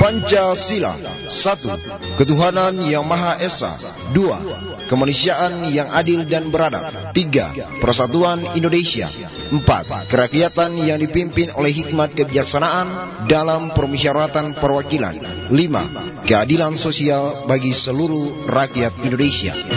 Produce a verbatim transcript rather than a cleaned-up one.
Pancasila. Satu, ketuhanan yang Maha Esa. Dua, kemanusiaan yang adil dan beradab. Tiga, persatuan Indonesia. Empat, kerakyatan yang dipimpin oleh hikmat kebijaksanaan dalam permusyawaratan perwakilan. Lima, keadilan sosial bagi seluruh rakyat Indonesia.